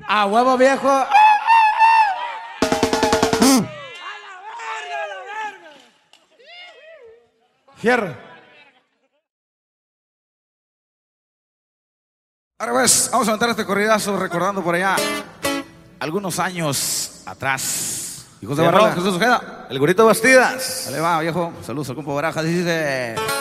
A huevo, viejo. Fierro. Ahora pues, vamos a aventar este corridazo recordando por allá algunos años atrás. Hijos de Barrón, Jesús Ojeda, el Gurito Bastidas. Dale va, viejo. Saludos al compa Barajas, dice.